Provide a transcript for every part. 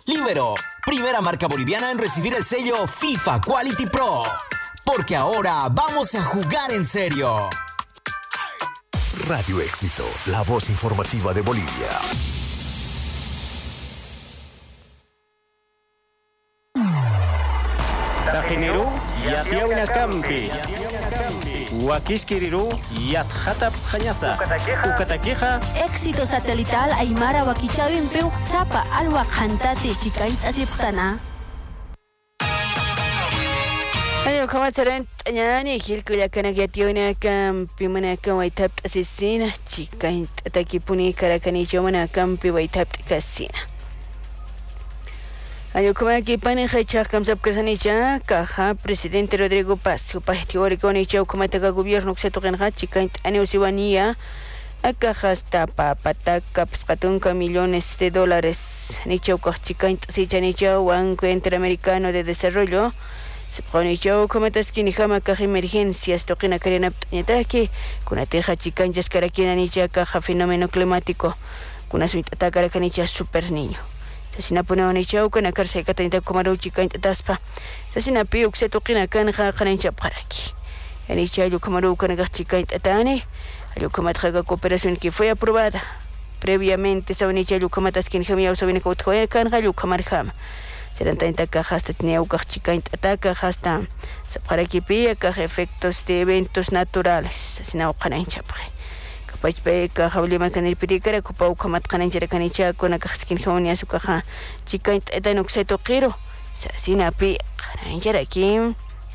Libero, primera marca boliviana en recibir el sello FIFA Quality Pro. Porque ahora vamos a jugar en serio. Radio Éxito, la voz informativa de Bolivia. Tajineru, Yatiauna Campi. Huaquiskiriru, Yatjatap Jañasa. Ucataqueja. Éxito satelital Aymara Wakichawin Peu, Zapa Alwa Jantate, Chicait Asiptana. Ayo kama saran tanyani hilkuya kana gationa kampi mana kan waitap asisina chicait atakipuni karakani chomana kampi waitap kasina. Ayo kama kipani khachak kamsap kasanicha kaha presidente Rodrigo Paz upahtiori koni chau kama taga gobierno ksetoken chicait ani usiwania akaha hasta pataka $50 millones ni chau chicait sichanicha Banco Interamericano de Desarrollo. Se pone yo como taskini jama caja emergencias toquen karena nyataki kuna teja chicanchas karakina nicha caja fenómeno climático kuna suita karakanicha super niño sasina pone nicha kuna karse katanta komaro chicancha taspa sasina piuk se toquen kanja kanancha paraki nicha yo komaro kana chicancha tani yo como traga cooperación que fue aprobada previamente sabanicha yo como taskini jama sabine ko tjoya kanja yo kamarjam serán 30 cajas de neucas chicaint ataca hasta para que pilla caja efectos de eventos naturales así no canan chapre capaz pe caja blima canel pirikara kupau kamat canan jera canicha con la caja skin jonia su caja chicaint etano xeto qiro así na pi canan jera kim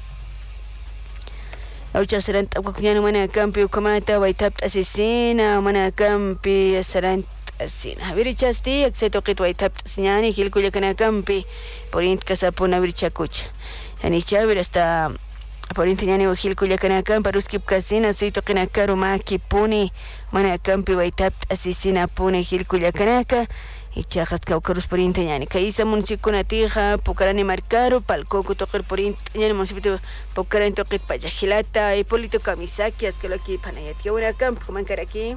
aucha serán takunyano mana campi kamata waitap asesina mana campi serán asina virichasti exceto que tu etap señani hilkuya kana campi por kasapuna virichakucha ani chaver hasta por intñani hilkuya kana campa ruskip kasina sito kana karu maki puni mana campi waitap asisina puni hilkuya kanaka y chajas caucarus por intñani kaisa municipio tija pucarani marcaro palcoco tocar por intñani municipio pucarani toquet payajilata y polito kamisaki es que lo aquí panayati una campo como aquí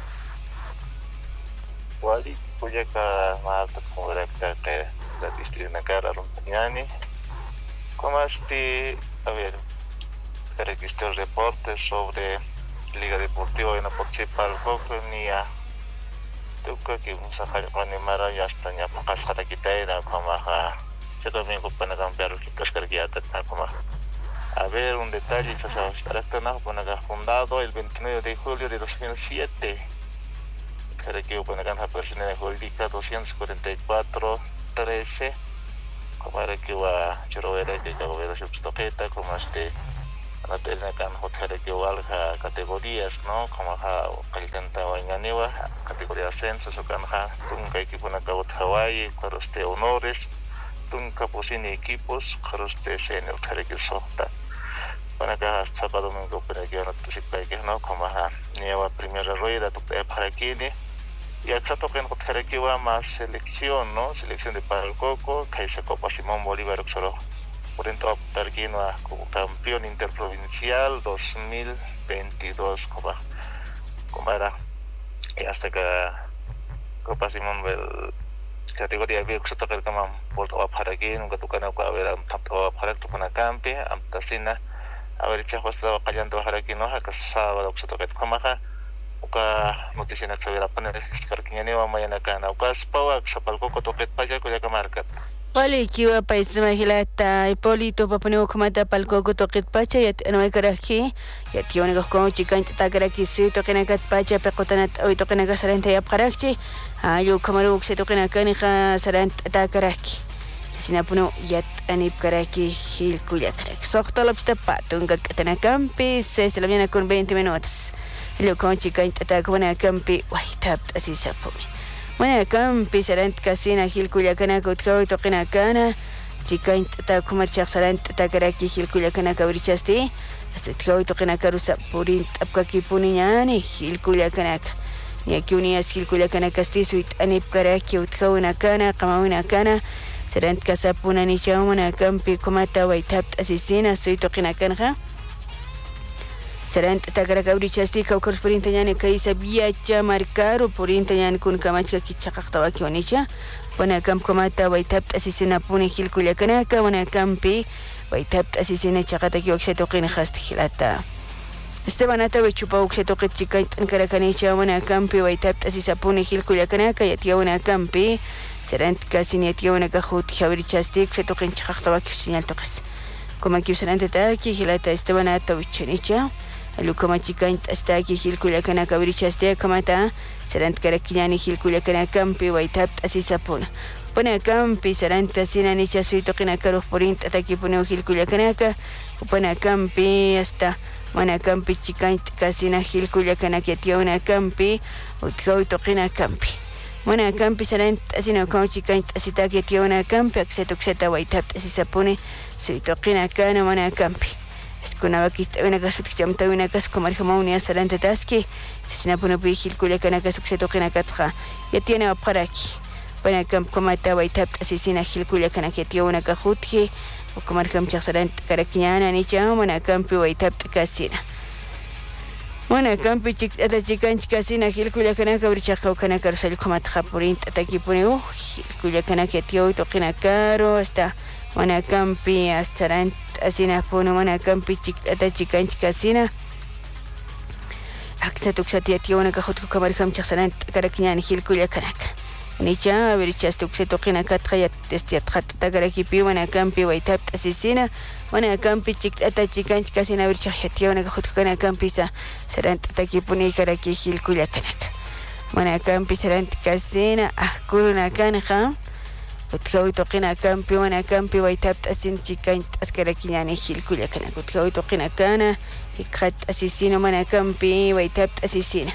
Wali punya ke mata mereka ke istri negara Rumpanyani. Como a ver, registró reportes sobre Liga Deportiva y no participa al Coco ni a Tuca que un sacar con Mara ya está ya pocas para quitar como a se domingo para cambiar los chicos que ya están como a ver un detalle se ha fundado el 29 de julio de 2007. Será que una granja personal jurídica 244-13 como era que va chorovera que gobierno substoqueta como no tiene can hotel que valga categorías no como calentanta o engañiva categoría ascenso o canja nunca equipo na caut Hawaii para usted honores nunca poseen equipos para usted senior para que sota para acá sábado domingo para que no te sepa que no como nieva primera rueda tu para aquí y acá tocan hotel que va más selección no selección de Palcoco que se Copa Simón Bolívar solo por dentro Tarquino como campeón interprovincial 2022 como era y hasta que Copa Simón categoría B que se toca el campo por todo para aquí nunca tocan a ver tanto para tu con campi amtasina a ver chajos estaba callando para aquí no que sábado que se toca como uka noticia na sabi rapan karkinya ni mamaya kana uka spawa sa Palcoco toket pa ko ya market Oli kiwa paisa mahilata Ipolito papaneo kamata Palcoco toket pacha yat ano karaki yat kiwa ko chikan tagaraki si tokenakat pacha pekotanat oy tokenaga saranta ya parakchi ayo kamaru se tokenakani kha sarant tagaraki sinapuno yat anip karaki hil kuya karaki soqtalab patunga katanacampi 6 de la mañana con 20 minutos lo con chikan tatakwana campi waitap así sapumi Bueno, campi sarant kasina hil kuyakana kutkau tokina kana chikan ta kumarchak sarant ta karaki hil kuyakana kabrichasti hasta tkau tokina karusa purin tapkaki puniñani hil kuyakana ni akiuni as hil kuyakana kasti suit anip karaki utkau nakana kamawina kana sarant kasapuna ni chaumana campi kumata waitap asisina suit tokina kana Sarant tagarakabrichasti kawkarus purintañani kaysa viacha marcaro purintañani kun kamachka kichaqaqtawaki wanicha wana kamkomata waytapt asisinapuni hilkullakanaka wana kampi waytapt asisina chaqataki wakshatoqina hasta hilata Estebanata wechupa wakshatoqit chikay t'ankarakanicha wana kampi waytapt asisapuni hilkullakanaka yatiya wana kampi sarant kasini yatiya wana kahut habrichasti wakshatoqin chaqaqtawaki señal toqas komaki sarantata ki hilata Estebanata wichanicha Alukama chikant hasta aquí hilkullakana kabrichastia kamata sarant karakiñani hilkullakana kampi waytapt asisapuna pone kampi saranta sinanicha suitoqina karuq purinta ataki puneu hilkullakanaka upana kampi hasta mana kampi chikant kasina hilkullakanaka yatiyauna kampi utkawitoqina kampi mana kampi sarant asina kama chikant asitaki yatiyauna kampi aksatuksata waytapt asisapune suitoqina kana mana kampi Kunawakista winakasu chamta winakas kumarjamauni asaranta taski sasinapuna pihil kullakanakas uksatoqinakatqa yatiana apqaraki pana kamp komata waytapt asisina hilkullakanaka yatiawanaka hutki kumarjam chaqsaranta karakiñana nicha mana kampi waytapt kasina mana kampi chiktata chikanch kasina hilkullakanaka brichaqawkanaka rusalkumatqa purinta takipuniu hilkullakanaka yatiawi toqinakaro hasta mana kampi astarant asina pono mana kampi chiktata chikanch kasina aksatuksati yatiawana kahutku kamarjam chaqsarant karakiñani hilkullakanaka nicha averichasti uksatoqinakatqa yatiyatqata karakipi mana kampi waytapt asisina mana kampi chiktata chikanch kasina averichaq yatiawana kahutku kana kampisa sarant takipuni karaki hilkullakanaka mana kampi sarant kasina ahkuruna kanqa Utkawi toqina kampi wana kampi waytapt asin chikant askarakiñani hilkullakanaka utkawi toqina kana hikhat asisina mana kampi waytapt asisina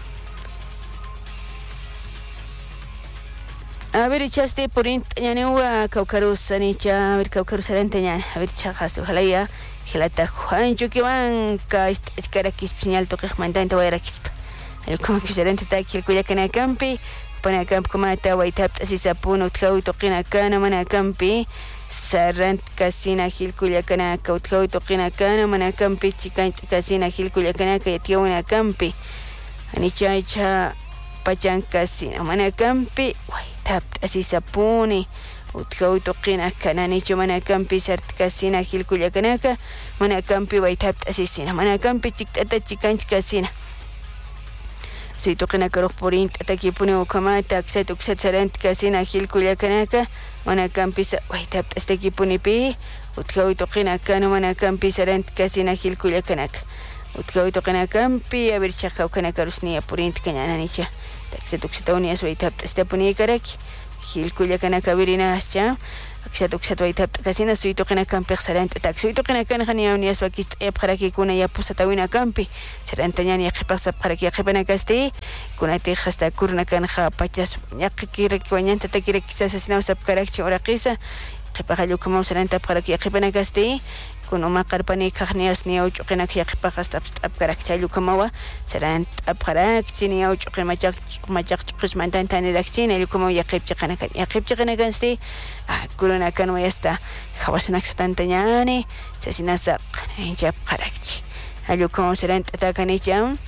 A ver echaste purintañaniwa kawkarusanicha a ver kawkarusarantñani a ver chaqaste ojalá ya hilata juancho que banca escarakis señal toqijmantanta wayrakispa como que serante taki hilkullakana kampi Pana kamp komata waytapt asisapuna utkawi toqina kana mana kampi sarant kasina hilkullakanaka utkawi toqina kana mana kampi chikant kasina hilkullakanaka yatiawana kampi anichaycha pachan kasina mana kampi waytapt asisapuni utkawi toqina kana nicho mana kampi sart kasina hilkullakanaka mana kampi waytapt asisina mana kampi chiktata chikanch kasina Suitoqina karuq purinta atakipuni ukamata aksat uksat sarant kasina hilkullakanaka mana kampisa waytapt astakipunipi utkawi toqina kana mana kampi sarant kasina hilkullakanaka utkawi toqina kampi a ver chaqawkanaka rusniya purinta kañananicha taksat uksatawnias waytapt astapuni karaki hilkullakanaka virinascha aksat uksat waytapt kasina suitoqina kampiq sarant atak suitoqina kana qaniawnias wakist epqarakikuna yapusatawina kampi sarantañani qipas sapqaraki qipanakasti kunati hasta kurna kanja pachas ñaqikiraki wañanta takiraki sasasinaw sapqarakchi uraqisa qipaqallukamam saranta apqaraki qipanakasti kunuma qarpani kaqnias niyaw ch'uqinaki qipaqastaps apqarakchi allukamawa sarant apqarakchi niyaw ch'uqimachaq ch'uqismantanta nirakchi allukamaw yaqipchiqanakan yaqipchiqanakasti kuruna kanwa yasta hawasanak satantañani sasinasaq hincha apqarakchi allukamaw sarant atakanicha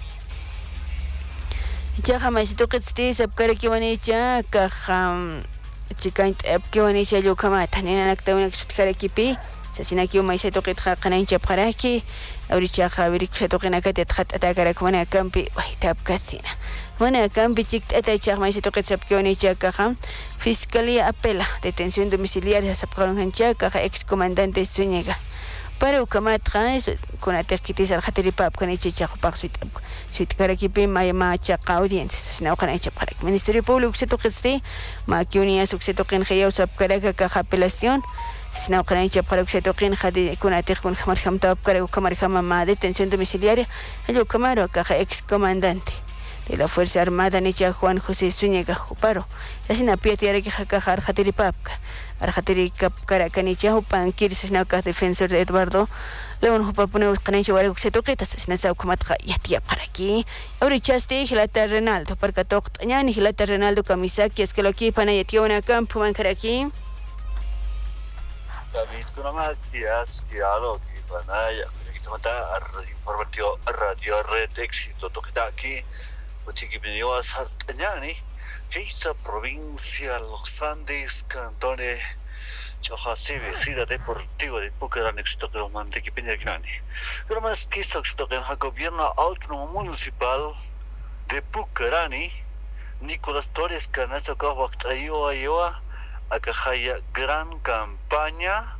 Chaqa maysituqitsti sapkarakiwanicha kaqa chikant apkiwanicha allukamata ninanaktawinak sutkarakipi sasinaki maysituqitqa qanancha apqaraki awrichaqa wirikushatuqinakati atqat atakarak wana kampi waytap kasina wana kampi chiktata chaq maysituqit sapkiwanicha kaqa Fiscalía apela detención domiciliaria sapqarunhancha kaqa ex comandante Zúñiga para ukamatqa kunatiqkitis alqatiripap kanichi chaqupaq suitkarakipi mayamachaqa audiencias asnawqanaycha apqarak Ministerio Público sutuqitsti makiunias uksituqin hayaw sapkaraka kaqa apelación asnawqanaycha apqarak sutuqin hadi kunatiqkun hamarhamta apqarak ukamarhama ma detención domiciliaria allo kamaro kaqa ex comandante de la Fuerza Armada nicha Juan José Zúñiga Juparo asina piatiaraki kaqa arqatiripapka Arjatiri Karakanicha Hupan Kirsis Naukas defensor de Eduardo León Hupapune Uscanicha Waruk Setuquitas Snasa Kumatja Yatia para aquí Aurichaste Gilata Renaldo Parcatok Ñani Gilata Renaldo Kamisaki es que lo aquí pana Yationa Campo Mancaraki David Kunamatias Kialo Kipanaya Kitamata informativo radio red éxito toqueta aquí Uchikipinio Sartañani Pisa provincia Los Andes Cantone Chojasive Sira Deportiva de Pucarán éxito que lo mande Kipinacani. Pero más que esto que el gobierno autónomo municipal de Pucarani Nicolás Torres Canazo Kawaktayo Ayoa Acajaya gran campaña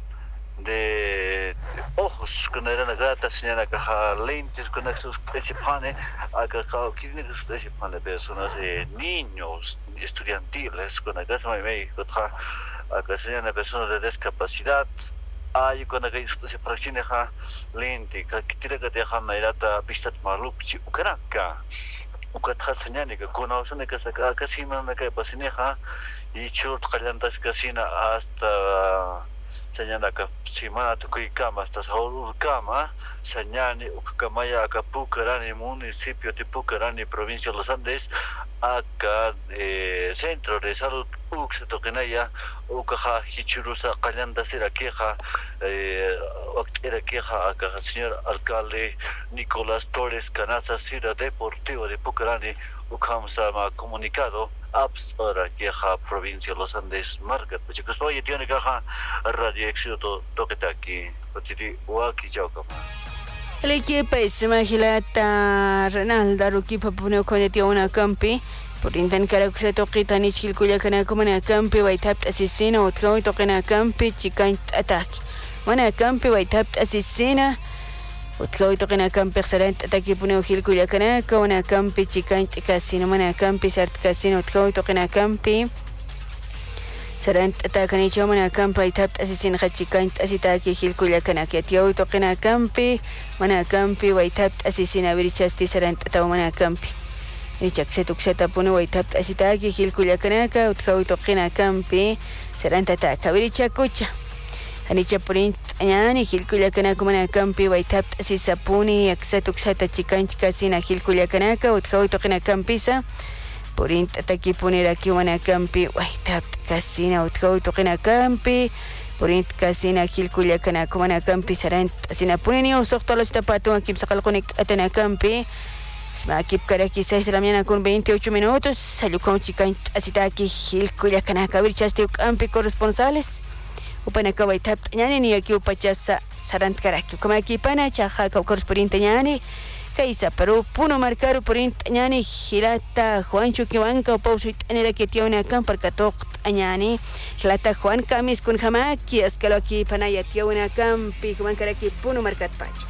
de ojos con la gata señala caja lentes con esos especie acá quién es especie personas niños estudiantiles con la casa me acá señala personas de discapacidad hay con la especie praxina lente que tira que deja mairata pistat maluk chi ukaraka ukatha señala que conoce que saca casi me que pasineja y churt calentas casina hasta señala que semana tukui kama hasta saur kama señala ukamaya acá Pucarani municipio de Pucarani provincia de Los Andes acá centro de salud uxe tokenaya ukaha hichurusa calanda sira queja era queja acá señor alcalde Nicolás Torres Canaza Sira Deportivo de Pucarani ukamsa comunicado ahora queja provincia de Los Andes market chicos oye tiene caja radio éxito toqueta aquí potiri waki chauka el equipo es magilata Renalda Ruki papune con una campi por intentar que se toquita ni chilcuya kana como una campi va tap asesina o toquena campi chica ataque una campi va tap asesina Utkawi toqina campi xarant ataki pune chilcuya kana como una campi chica casino una campi sart casino utkawi toqina campi sarant atakani chomana campi tap asesina chica asitaki chilcuya kana que tiawi toqina campi una campi va tap asesina birichasti sarant atawmana campi Richak setukseta pune va tap asitaki chilcuya kana ka utkawi toqina campi sarant ataka birichakucha Anicha print anyani hilkuya kana kumana campi waitap si sapuni aksatuk sata chikanchika sina hilkuya kanaka utkawi toqina campisa print ataki punera kiwana campi waitap kasina utkawi toqina campi print kasina hilkuya kana kumana campi sarant sina puneni usoqto los tapatu aquí saqalqonik atana campi Sma akip karaki 6 de la mañana con 28 minutos salió con chikant asitaki hilkuya kanaka virchaste campi corresponsales Upanaka waitap nyani ni aki upachasa sarant karaki como aquí pana chaja ka correspondiente nyani kaisa pero puno marcaru porint nyani hilata Juancho kiwanka pauso tenera que tiene acá para toc nyani hilata Juan kamis con jamaki askalo aquí pana ya tiene campi como karaki puno marcat pacha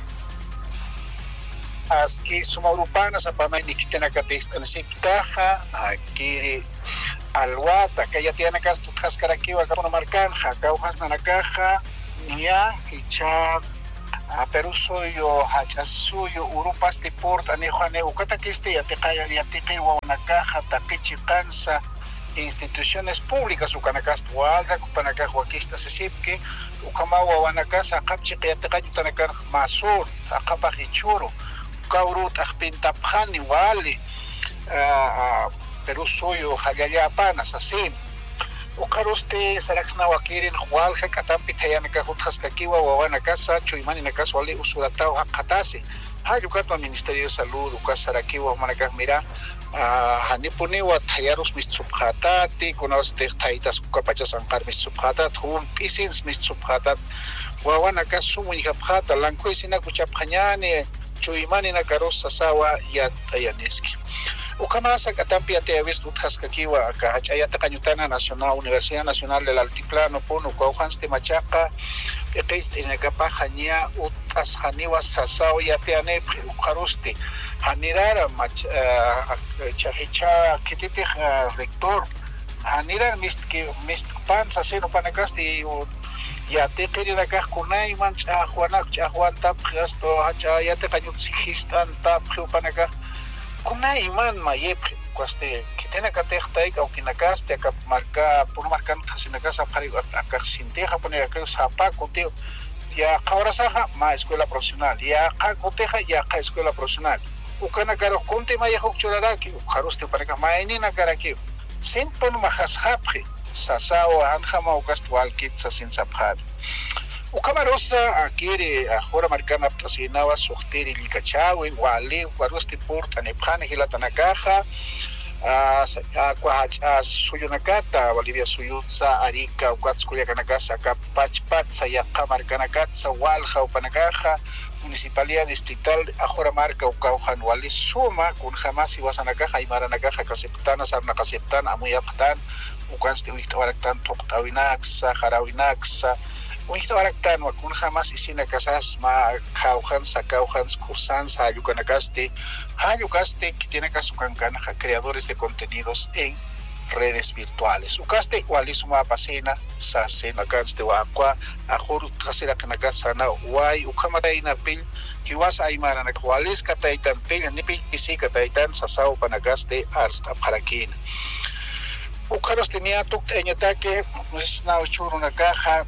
Aski sumaurupana sa pamay nikitena katista caja aquí alwata que ya tiene que estar aquí va a marcar jacaujas na caja ya hicha a Perú suyo hacha suyo Urupas de port anejane ukata que ya te calla ya te pego una caja takechi cansa instituciones públicas ukanacas walda kupanaka huakista sesipke ukamawa wanakasa kapchi ya te calla tanaka masur akapa hichuro kaurut akpintapjani wali Perú suyo hagaya panas así ukaruste saraxna wakirin hualja katampi tayana ka hutjaskakiwa wawana casa chuimani na casa wali usuratao hakatasi hayukato al Ministerio de Salud ukasarakiwa manaka mira hanipuniwa tayarus mitsubhatati kunaus de taitas ukapachas ankar mitsubhatat hum pisins mitsubhatat wawana ka sumunikapjata lankuisina kuchapjanyani chuimani na karosa sawa ya tayaneski Ukamasa katampi ate visto utjaskakiwa kahachayata kanyutana nacional Universidad Nacional del Altiplano ponu kauhans de machaca ekeist inekapa hania utas haniwa sasao yate ane ukaruste hanirara chahicha kitite rector hanirara mist saseno panakasti yate querida kahkunay man chahuan tap gasto hacha yate kanyutsijistan tap panakah kuna iman mayep cuaste que tiene que tehtai o kinakaste acá marca por marcar sinakasa para acá sinteja poner acá sapa conteo ya ahora saja ma escuela profesional ya acá coteja ya acá escuela profesional ukana karo conte maya hokchuraraki ukaruste para que maini na karaki sin pon mahas hapri sasao anjama ukastual kit sasin saphat Ukamarosa quiere ahora marcar una tasinaba sohteri licachawi wale warusti porta nepjane hilatana caja suyunakata Bolivia suyutsa Arica ukatskuya kanakasa kapachpatsa yaqa markanakatsa walja upanakaja Municipalidad Distrital ahora marca ukaujan wali suma kun jamás iwasanakaja imaranakaja kaseptana sarnakaseptana amuyaptan ukanste uiktawaraktan toqtawinaksa jarawinaksa uiktawaraktan wakun jamás isina kasas ma kaujan sakaujan cursanza ayukanakaste que tiene kasukankana creadores de contenidos en redes virtuales. Ukaste walisuma pasena sa sena kaste wakwa ahor kasera kanakasana wai ukamataina pil kiwas aymara na kwalis kataitan pil nipil isi kataitan sasao panagaste hasta parakin. Ukaros tenía tuk enyatake na uchuru na caja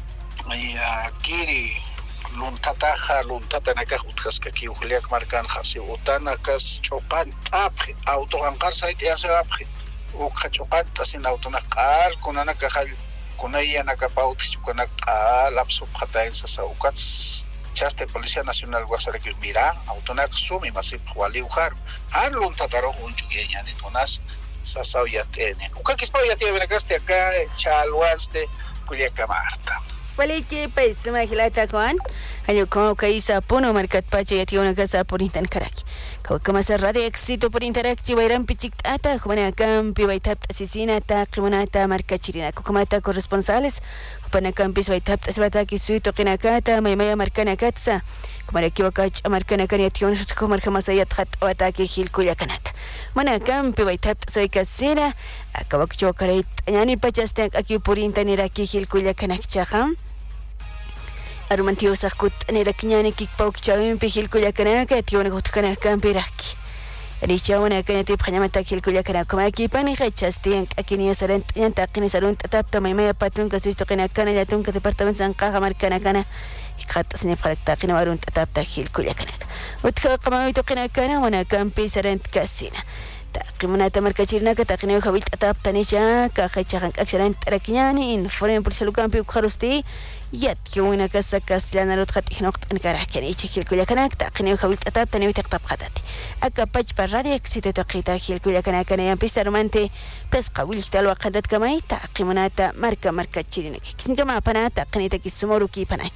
kiri luntataja luntatanaka utkaskaki uliak markan hasi utanakas chopan apri autohangar sait ya se apri ukachopat asin autonakal kunana kahal kunaya nakapaut chukana lapsup khatain sa ukats chaste Policía Nacional Guasarek mira autonak sumi masip wali ujar han luntataro unchugiya ni tonas sasao yatene ukakispa yatia benakaste acá chalwaste kuliaka marta Waliki país mahilata kuan ayo como kaisa puno markat pacho ya tiona casa por intan karaki kama sa radio éxito por interakti wairan pichik ata khwana campi waitap asisina ta qimonata markachirina kukamata corresponsales pana campis waitap asbata ki suito qinakata maymaya markana katsa kumara kiwakach markana kan yationa sut kumar khamasayat khat wataki hilkuya kanak mana campi waitap soy kasina akawak chokarait yani pachastak aki por intanira ki hilkuya kanak chaham Arumantio sakut nera kinyane kikpau kichawin pihil kuya kana ka tiona gutkana kampiraki. Richawana kana tip khanyamata kil kuya kana kuma ki pani khachasti akini sarant yanta akini sarun tatap tamay patun ka suisto kana kana yatun ka departament sanqa hamar kana ikhat asni khalakta kana warun tatap takil kuya kana. Utka qamawitu kana kana wana kampi sarant kasina. تقيمنا تمركزنا كتقنية خبيل أتاب تنيشا كخيشان أكثرين تركياني إن فريم برسلو كان بيو خروستي يتكونا كسكاس لنا لو تخطي نقط أنكره كان يشكل كل كناك تقنية خبيل أتاب تنيو تقطب خداتي أكبر برادي أكسيت تقيتا كل كل كناك كان ينبيستر منتي بس قوي تلو قدت كماي تقيمنا تمركز تشيلنا كسن كما بنا تقنية كيسمورو كي بناي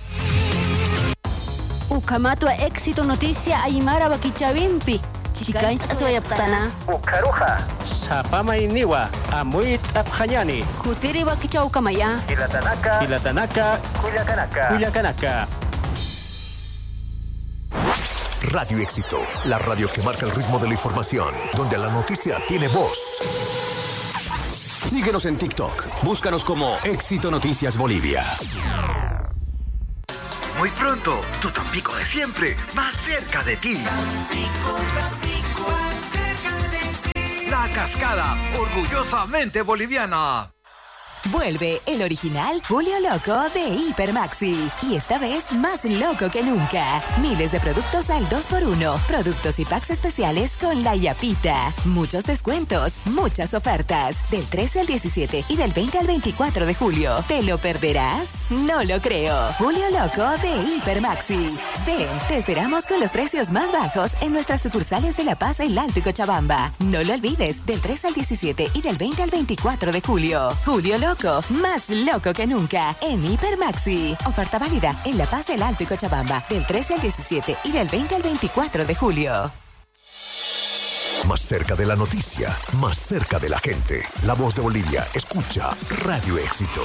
Ukamato éxito noticia Aymara Bakichawimpi Chikaint aswayaptana Ukaruja Sapama iniwa Amuit Abhanyani Kutiri Bakichaw Kamaya Hilatanaka Cuyacanaka Radio Éxito, la radio que marca el ritmo de la información, donde la noticia tiene voz. Síguenos en TikTok, búscanos como Éxito Noticias Bolivia. Muy pronto, tu Tampico de siempre, más cerca de ti. La Cascada, orgullosamente boliviana. Vuelve el original Julio Loco de Hipermaxi. Y esta vez más loco que nunca. Miles de productos al 2x1. Productos y packs especiales con la Yapita. Muchos descuentos, muchas ofertas. Del 13 al 17 y del 20 al 24 de julio. ¿Te lo perderás? No lo creo. Julio Loco de Hipermaxi. Ven, te esperamos con los precios más bajos en nuestras sucursales de La Paz, El Alto y Cochabamba. No lo olvides, del 13 al 17 y del 20 al 24 de julio. Julio Loco, más loco que nunca, en Hipermaxi. Oferta válida en La Paz, El Alto y Cochabamba, del 13 al 17 y del 20 al 24 de julio. Más cerca de la noticia, más cerca de la gente. La voz de Bolivia, escucha Radio Éxito.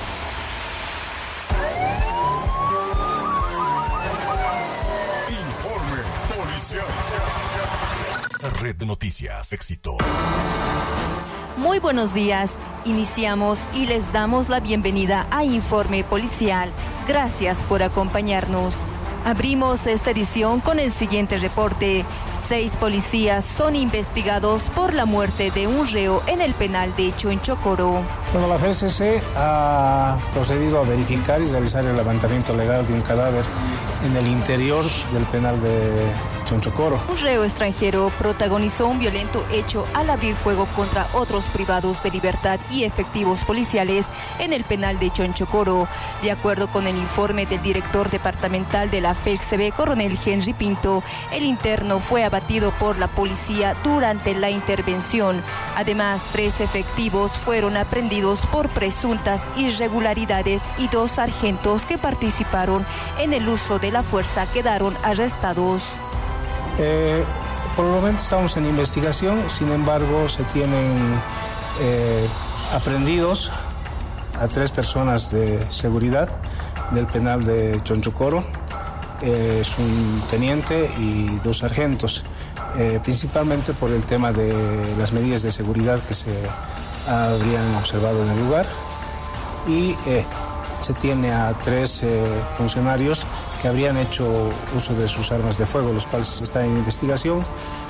Informe policial. Red de Noticias Éxito. Muy buenos días. Iniciamos y les damos la bienvenida a Informe Policial. Gracias por acompañarnos. Abrimos esta edición con el siguiente reporte. 6 policías son investigados por la muerte de un reo en el penal de Chonchocoro. Bueno, la FCC ha procedido a verificar y realizar el levantamiento legal de un cadáver en el interior del penal de Chonchocoro. Un reo extranjero protagonizó un violento hecho al abrir fuego contra otros privados de libertad y efectivos policiales en el penal de Chonchocoro. De acuerdo con el informe del director departamental de la FELCB, coronel Henry Pinto, el interno fue abatido por la policía durante la intervención. Además, 3 efectivos fueron aprehendidos por presuntas irregularidades y 2 sargentos que participaron en el uso de la fuerza quedaron arrestados. Por el momento estamos en investigación, sin embargo se tienen aprehendidos a 3 personas de seguridad del penal de Chonchocoro. Es un teniente y 2 sargentos, principalmente por el tema de las medidas de seguridad que se habrían observado en el lugar, y se tiene a 3 funcionarios que habrían hecho uso de sus armas de fuego, los cuales están en investigación,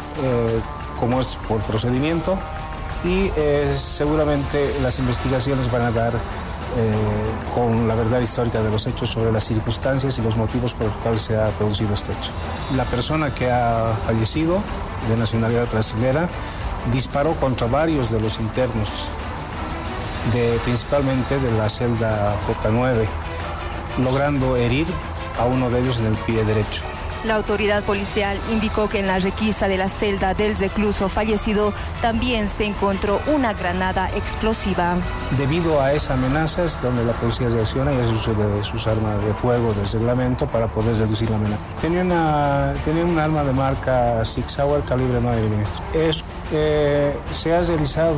como es por procedimiento, y seguramente las investigaciones van a dar con la verdad histórica de los hechos sobre las circunstancias y los motivos por los cuales se ha producido este hecho. La persona que ha fallecido, de nacionalidad brasilera, disparó contra varios de los internos, principalmente de la celda J9, logrando herir a uno de ellos en el pie derecho. La autoridad policial indicó que en la requisa de la celda del recluso fallecido también se encontró una granada explosiva. Debido a esa amenaza es donde la policía reacciona y hace uso de sus armas de fuego del reglamento para poder reducir la amenaza. Tenía un arma de marca Sig Sauer calibre 9 milímetros. Se ha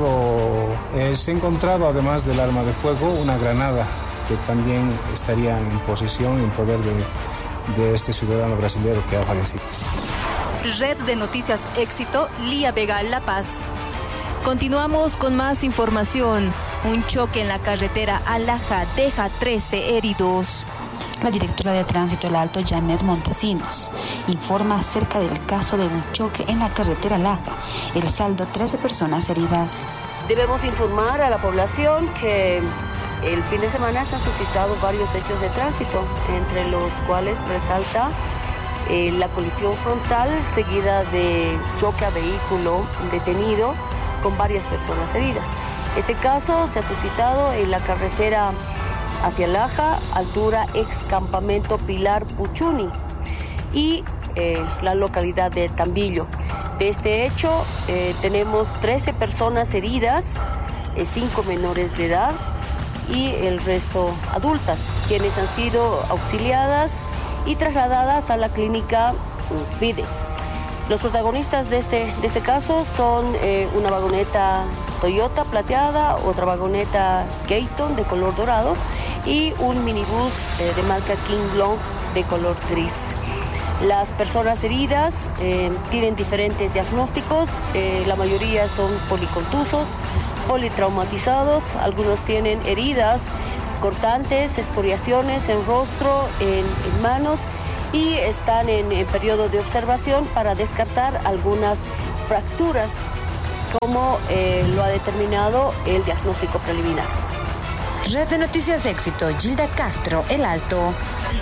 encontrado, además del arma de fuego, una granada que también estaría en posesión, en poder de este ciudadano brasileño que ha fallecido. Red de Noticias Éxito, Lía Vega, La Paz. Continuamos con más información. Un choque en la carretera Alaja deja 13 heridos. La directora de Tránsito del Alto, Janet Montesinos, informa acerca del caso de un choque en la carretera Alaja. El saldo, 13 personas heridas. Debemos informar a la población que el fin de semana se han suscitado varios hechos de tránsito, entre los cuales resalta la colisión frontal seguida de choque a vehículo detenido con varias personas heridas. Este caso se ha suscitado en la carretera hacia Laja, altura ex campamento Pilar Puchuni, y la localidad de Tambillo. De este hecho tenemos 13 personas heridas, 5 menores de edad y el resto adultas, quienes han sido auxiliadas y trasladadas a la clínica Fides. Los protagonistas de este caso son una vagoneta Toyota plateada, otra vagoneta Gaton de color dorado y un minibús de marca King Long de color gris. Las personas heridas tienen diferentes diagnósticos, la mayoría son policontusos, politraumatizados, algunos tienen heridas cortantes, escoriaciones en rostro, en manos, y están en periodo de observación para descartar algunas fracturas, como lo ha determinado el diagnóstico preliminar. Red de Noticias Éxito, Gilda Castro, El Alto.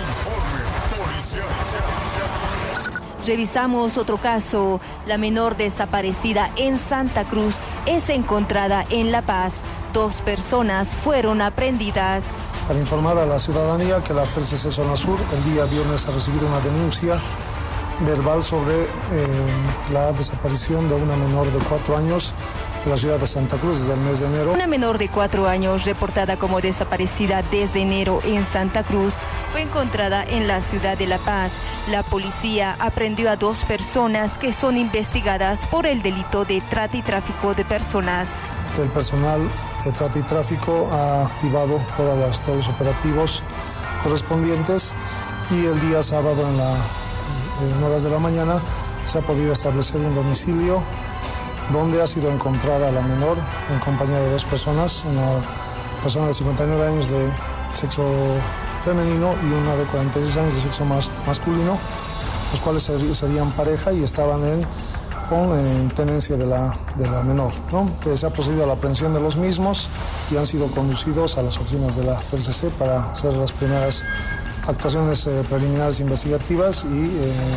Revisamos otro caso. La menor desaparecida en Santa Cruz es encontrada en La Paz. 2 personas fueron aprehendidas. Para informar a la ciudadanía que la FELCC Zona Sur el día viernes ha recibido una denuncia verbal sobre la desaparición de una menor de 4 años de la ciudad de Santa Cruz desde el mes de enero. Una menor de 4 años reportada como desaparecida desde enero en Santa Cruz fue encontrada en la ciudad de La Paz. La policía aprendió a 2 personas que son investigadas por el delito de trata y tráfico de personas. El personal de trata y tráfico ha activado todos los operativos correspondientes y el día sábado en horas de la mañana se ha podido establecer un domicilio donde ha sido encontrada la menor en compañía de 2 personas, una persona de 59 años de sexo femenino y una de 46 años de sexo masculino, los cuales serían pareja y estaban en tenencia de la menor, ¿no? Se ha procedido a la aprehensión de los mismos y han sido conducidos a las oficinas de la FELCC para hacer las primeras actuaciones preliminares investigativas y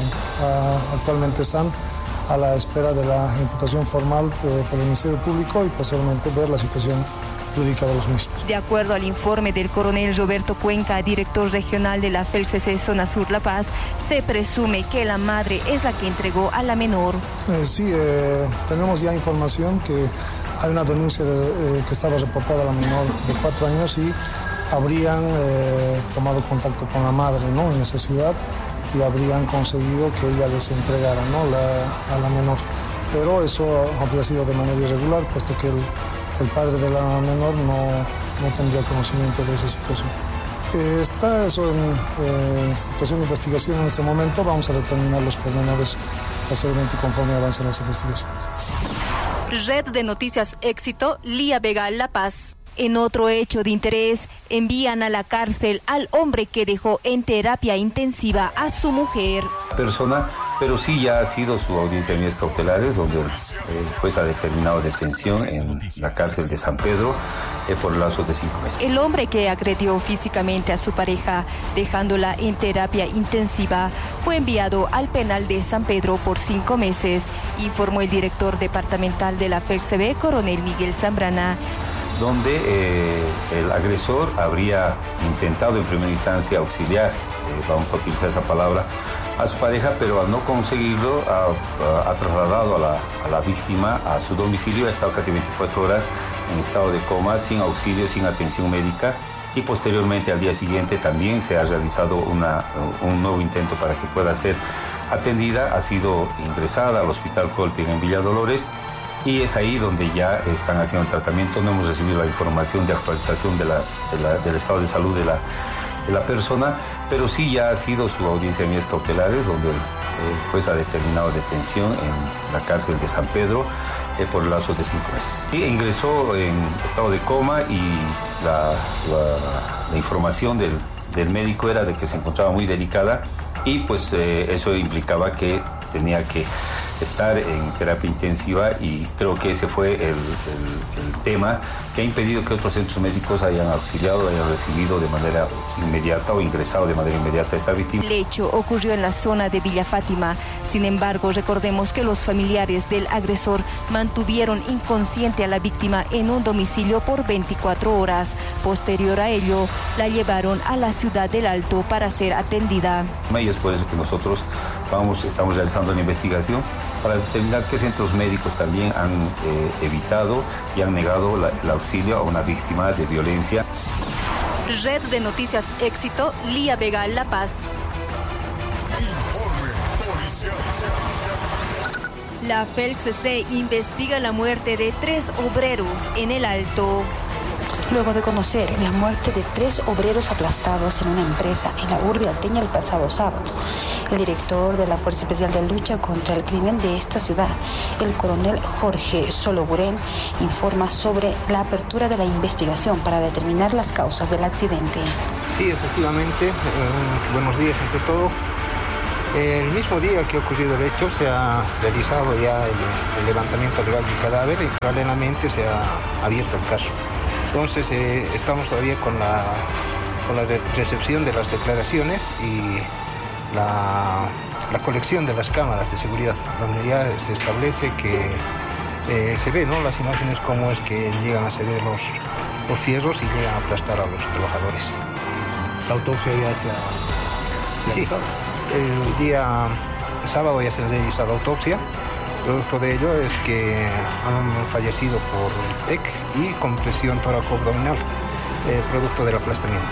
actualmente están a la espera de la imputación formal por el Ministerio Público y posteriormente ver la situación jurídica de los mismos. De acuerdo al informe del coronel Roberto Cuenca, director regional de la FELCC Zona Sur La Paz, se presume que la madre es la que entregó a la menor. Sí, tenemos ya información que hay una denuncia que estaba reportada a la menor de 4 años y habrían tomado contacto con la madre, ¿no?, en esa ciudad y habrían conseguido que ella les entregara, ¿no?, a la menor. Pero eso habría sido de manera irregular, puesto que el padre de la menor no tendría conocimiento de esa situación. Está eso en situación de investigación en este momento. Vamos a determinar los pormenores posteriormente conforme avancen las investigaciones. Red de Noticias Éxito, Lía Vega, La Paz. En otro hecho de interés, envían a la cárcel al hombre que dejó en terapia intensiva a su mujer. Pero sí ya ha sido su audiencia de medidas cautelares, donde el juez ha determinado detención en la cárcel de San Pedro por el lapso de 5 meses. El hombre que agredió físicamente a su pareja, dejándola en terapia intensiva, fue enviado al penal de San Pedro por 5 meses, informó el director departamental de la FELCB, coronel Miguel Zambrana. Donde el agresor habría intentado en primera instancia auxiliar, vamos a utilizar esa palabra, a su pareja, pero al no conseguirlo ha trasladado a la víctima a su domicilio. Ha estado casi 24 horas en estado de coma, sin auxilio, sin atención médica, y posteriormente al día siguiente también se ha realizado un nuevo intento para que pueda ser atendida. Ha sido ingresada al Hospital Colping en Villa Dolores y es ahí donde ya están haciendo el tratamiento. No hemos recibido la información de actualización del estado de salud de la persona, pero sí ya ha sido su audiencia de medidas cautelares, donde el juez ha determinado detención en la cárcel de San Pedro por el lapso de 5 meses. Y ingresó en estado de coma y la información del médico era de que se encontraba muy delicada y pues eso implicaba que tenía que estar en terapia intensiva, y creo que ese fue el tema que ha impedido que otros centros médicos hayan auxiliado, hayan recibido de manera inmediata o ingresado de manera inmediata a esta víctima. El hecho ocurrió en la zona de Villa Fátima. Sin embargo, recordemos que los familiares del agresor mantuvieron inconsciente a la víctima en un domicilio por 24 horas. Posterior a ello, la llevaron a la ciudad del Alto para ser atendida. Y es por eso que nosotros estamos realizando una investigación para determinar qué centros médicos también han evitado y han negado el auxilio a una víctima de violencia. Red de Noticias Éxito, Lía Vega, La Paz. La FELCC investiga la muerte de 3 obreros en el Alto. Luego de conocer la muerte de 3 obreros aplastados en una empresa en la urbe alteña el pasado sábado, el director de la Fuerza Especial de Lucha contra el Crimen de esta ciudad, el coronel Jorge Soloburén, informa sobre la apertura de la investigación para determinar las causas del accidente. Sí, efectivamente, buenos días ante todo. El mismo día que ha ocurrido el hecho se ha realizado ya el levantamiento legal del cadáver y paralelamente se ha abierto el caso. Entonces estamos todavía con la recepción de las declaraciones y la colección de las cámaras de seguridad, donde ya se establece que se ve, ¿no?, las imágenes cómo es que llegan a ceder los fierros y llegan a aplastar a los trabajadores. ¿La autopsia ya se ha realizado? Sí, el día sábado ya se realizó la autopsia. Producto de ello es que han fallecido por TEC y compresión tóraco-abdominal, producto del aplastamiento.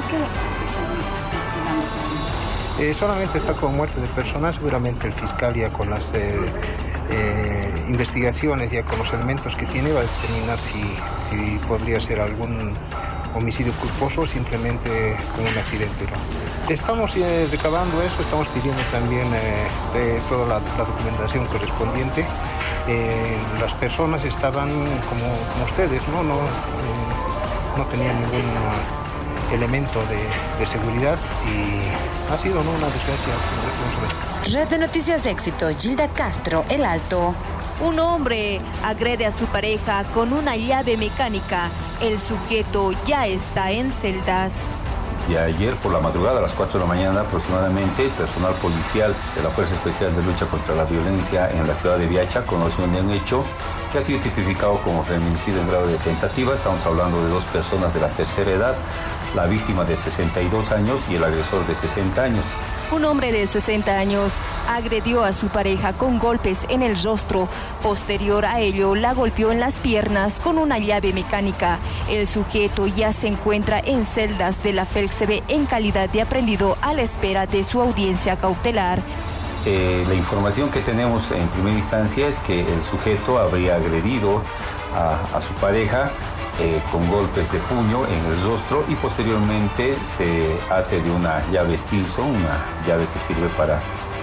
Solamente está con muerte de personas. Seguramente el fiscal ya con las investigaciones, ya con los elementos que tiene, va a determinar si podría ser algún homicidio culposo o simplemente como un accidente, ¿no? Estamos recabando eso, estamos pidiendo también toda la documentación correspondiente. Las personas estaban como ustedes, ¿no? No tenían ningún elemento de seguridad y ha sido, ¿no?, una desgracia. Red de Noticias Éxito, Gilda Castro, El Alto. Un hombre agrede a su pareja con una llave mecánica. El sujeto ya está en celdas. de ayer por la madrugada, a las 4 de la mañana aproximadamente, el personal policial de la Fuerza Especial de Lucha contra la Violencia en la ciudad de Viacha conoció un hecho que ha sido tipificado como feminicidio en grado de tentativa. Estamos hablando de dos personas de la tercera edad, la víctima de 62 años y el agresor de 60 años. Un hombre de 60 años agredió a su pareja con golpes en el rostro. Posterior a ello, la golpeó en las piernas con una llave mecánica. El sujeto ya se encuentra en celdas de la FELCB en calidad de aprehendido a la espera de su audiencia cautelar. La información que tenemos en primera instancia es que el sujeto habría agredido a su pareja con golpes de puño en el rostro y posteriormente se hace de una llave Stilson, una llave que sirve para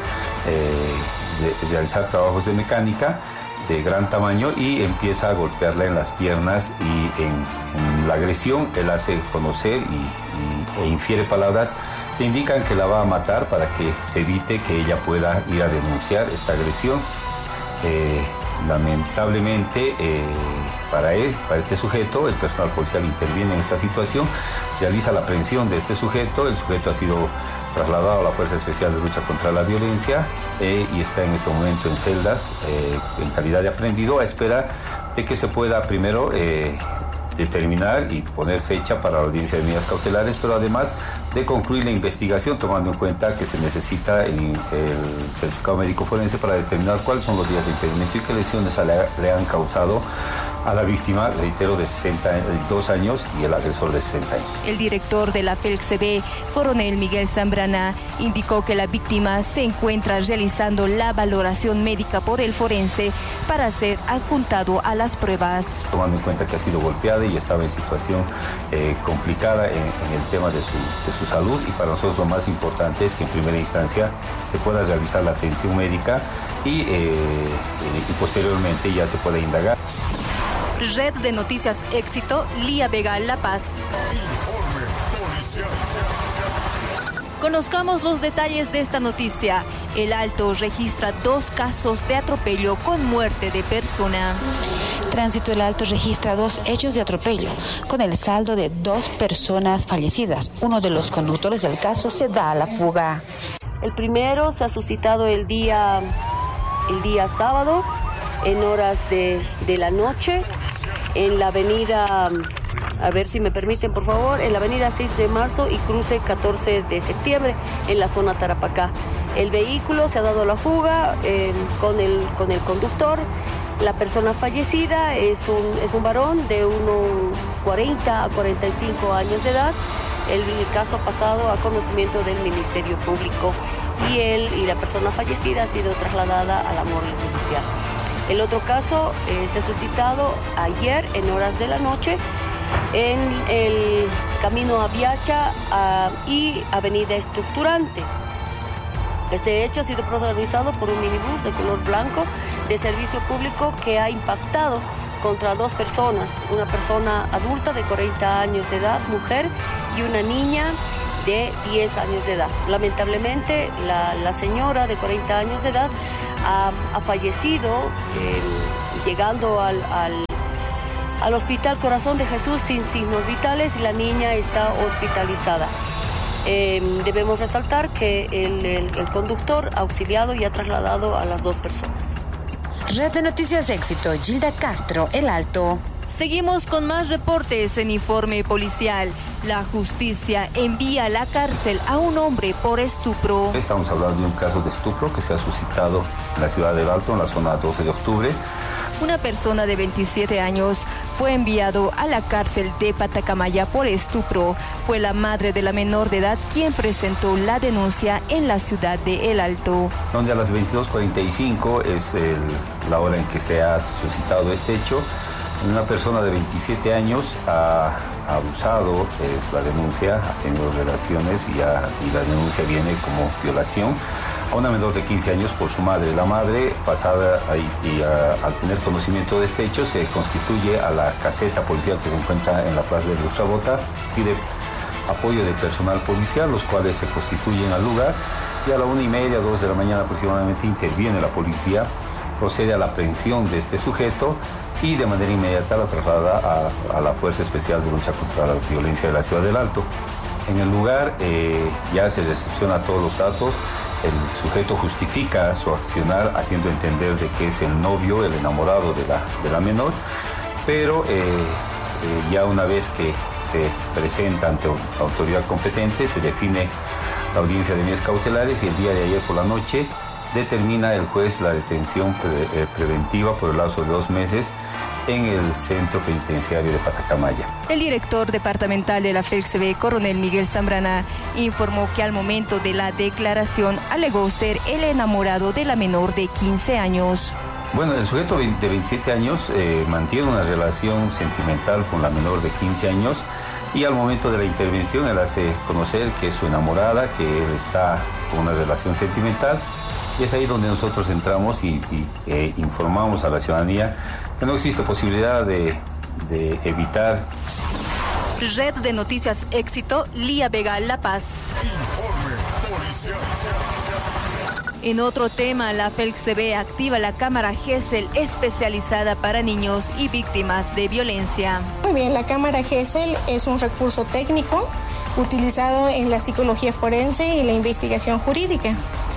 realizar trabajos de mecánica de gran tamaño, y empieza a golpearla en las piernas, y en la agresión él hace conocer e infiere palabras que indican que la va a matar para que se evite que ella pueda ir a denunciar esta agresión. Lamentablemente para este sujeto, el personal policial interviene en esta situación, realiza la aprehensión de este sujeto. El sujeto ha sido trasladado a la Fuerza Especial de Lucha contra la Violencia y está en este momento en celdas en calidad de aprehendido, a espera de que se pueda primero determinar y poner fecha para la audiencia de medidas cautelares, pero además de concluir la investigación, tomando en cuenta que se necesita el certificado médico forense para determinar cuáles son los días de impedimento y qué lesiones le han causado a la víctima, reitero, de 62 años y el agresor de 60 años. El director de la FELCB, coronel Miguel Zambrana, indicó que la víctima se encuentra realizando la valoración médica por el forense para ser adjuntado a las pruebas. Tomando en cuenta que ha sido golpeada y estaba en situación complicada en el tema de su salud, y para nosotros lo más importante es que en primera instancia se pueda realizar la atención médica y posteriormente ya se pueda indagar. Red de Noticias Éxito, Lía Vega, La Paz. Conozcamos los detalles de esta noticia. El Alto registra 2 casos de atropello con muerte de persona. Tránsito El Alto registra 2 hechos de atropello, con el saldo de 2 personas fallecidas. Uno de los conductores del caso se da a la fuga. El primero se ha suscitado el día sábado, en horas de la noche, en la avenida, a ver si me permiten por favor, en la avenida 6 de marzo y cruce 14 de septiembre, en la zona Tarapacá. El vehículo se ha dado a la fuga con el conductor. La persona fallecida es un varón de unos 40 a 45 años de edad. El caso ha pasado a conocimiento del Ministerio Público y la persona fallecida ha sido trasladada a la morgue judicial. El otro caso se ha suscitado ayer en horas de la noche en el camino a Viacha y avenida Estructurante. Este hecho ha sido protagonizado por un minibús de color blanco de servicio público que ha impactado contra 2 personas, una persona adulta de 40 años de edad, mujer, y una niña de 10 años de edad. Lamentablemente, la señora de 40 años de edad ha fallecido llegando al Hospital Corazón de Jesús sin signos vitales, y la niña está hospitalizada. Debemos resaltar que el conductor ha auxiliado y ha trasladado a las 2 personas. Red de Noticias Éxito, Gilda Castro, El Alto. Seguimos con más reportes en Informe Policial. La justicia envía a la cárcel a un hombre por estupro. Estamos hablando de un caso de estupro que se ha suscitado en la ciudad del Alto, en la zona 12 de octubre. Una persona de 27 años fue enviado a la cárcel de Patacamaya por estupro. Fue la madre de la menor de edad quien presentó la denuncia en la ciudad de El Alto. Donde a las 22:45 es la hora en que se ha suscitado este hecho. Una persona de 27 años ha abusado, es la denuncia, ha tenido relaciones y la denuncia viene como violación a una menor de 15 años por su madre. La madre, pasada al tener conocimiento de este hecho, se constituye a la caseta policial que se encuentra en la plaza de Lustrabota, pide apoyo de personal policial, los cuales se constituyen al lugar, y a la 1:30, 2 de la mañana aproximadamente interviene la policía, procede a la aprehensión de este sujeto y de manera inmediata la traslada a la Fuerza Especial de Lucha contra la Violencia de la Ciudad del Alto. En el lugar ya se recepciona todos los datos. El sujeto justifica su accionar haciendo entender de que es el novio, el enamorado de la menor, pero ya una vez que se presenta ante autoridad competente, se define la audiencia de medidas cautelares y el día de ayer por la noche determina el juez la detención preventiva por el lapso de 2 meses en el centro penitenciario de Patacamaya. El director departamental de la FELCB, coronel Miguel Zambrana, informó que al momento de la declaración alegó ser el enamorado de la menor de 15 años. Bueno, el sujeto de 27 años mantiene una relación sentimental con la menor de 15 años y al momento de la intervención él hace conocer que es su enamorada, que él está con una relación sentimental. Y es ahí donde nosotros entramos y informamos a la ciudadanía que no existe posibilidad de evitar. Red de Noticias Éxito, Lía Vega, La Paz. Informe policial. En otro tema, la FELCB activa la cámara GESEL especializada para niños y víctimas de violencia. Muy bien, la cámara GESEL es un recurso técnico utilizado en la psicología forense y la investigación jurídica.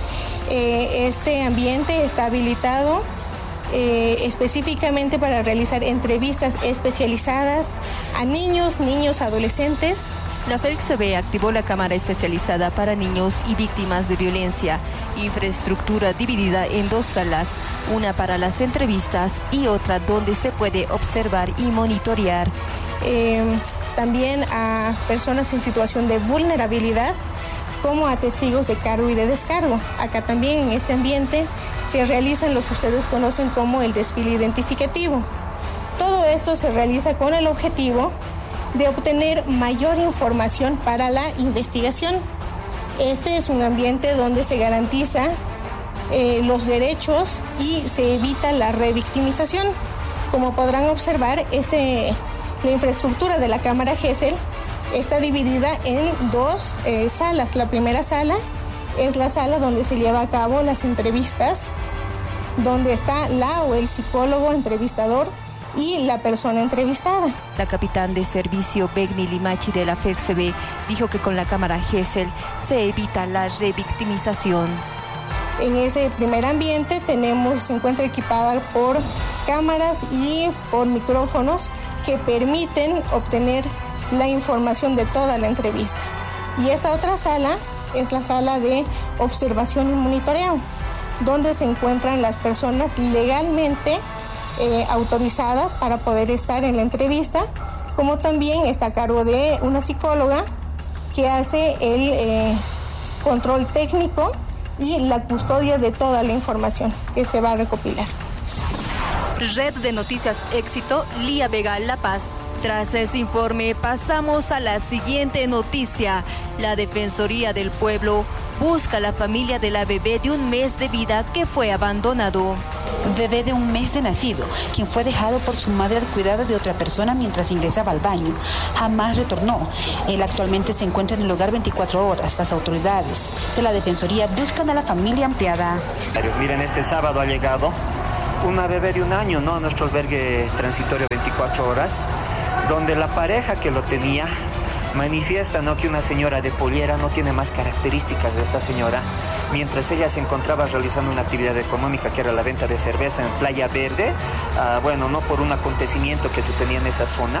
Este ambiente está habilitado específicamente para realizar entrevistas especializadas a niños, adolescentes. La FELCB activó la cámara especializada para niños y víctimas de violencia, infraestructura dividida en 2 salas, una para las entrevistas y otra donde se puede observar y monitorear. También a personas en situación de vulnerabilidad, como a testigos de cargo y de descargo. Acá también en este ambiente se realizan lo que ustedes conocen como el desfile identificativo. Todo esto se realiza con el objetivo de obtener mayor información para la investigación. Este es un ambiente donde se garantiza los derechos y se evita la revictimización. Como podrán observar, la infraestructura de la cámara GESEL está dividida en 2 salas. La primera sala es la sala donde se lleva a cabo las entrevistas, donde está la o el psicólogo entrevistador y la persona entrevistada. La capitán de servicio Begni Limachi de la FELCB dijo que con la cámara GESEL se evita la revictimización. En ese primer ambiente se encuentra equipada por cámaras y por micrófonos que permiten obtener la información de toda la entrevista. Y esta otra sala es la sala de observación y monitoreo, donde se encuentran las personas legalmente autorizadas para poder estar en la entrevista, como también está a cargo de una psicóloga que hace el control técnico y la custodia de toda la información que se va a recopilar. Red de Noticias Éxito, Lía Vega, La Paz. Tras ese informe, pasamos a la siguiente noticia. La Defensoría del Pueblo busca a la familia de la bebé de 1 mes de vida que fue abandonado. Bebé de 1 mes de nacido, quien fue dejado por su madre al cuidado de otra persona mientras ingresaba al baño. Jamás retornó. Él actualmente se encuentra en el hogar 24 horas. Las autoridades de la Defensoría buscan a la familia ampliada. Miren, este sábado ha llegado una bebé de 1 año, ¿no?, a nuestro albergue transitorio 24 horas, donde la pareja que lo tenía manifiesta, ¿no?, que una señora de Pollera no tiene más características de esta señora, mientras ella se encontraba realizando una actividad económica que era la venta de cerveza en Playa Verde, no por un acontecimiento que se tenía en esa zona.